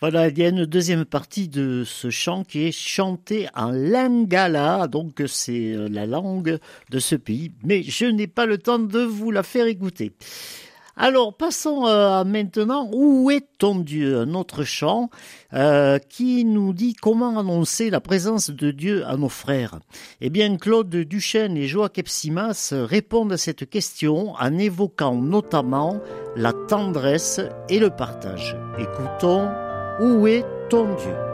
Voilà, il y a une deuxième partie de ce chant qui est chanté en lingala, donc c'est la langue de ce pays, mais je n'ai pas le temps de vous la faire écouter. Alors, passons maintenant, où est ton Dieu? Un autre chant qui nous dit comment annoncer la présence de Dieu à nos frères. Eh bien, Claude Duchesne et Joachim Simas répondent à cette question en évoquant notamment la tendresse et le partage. Écoutons, où est ton Dieu?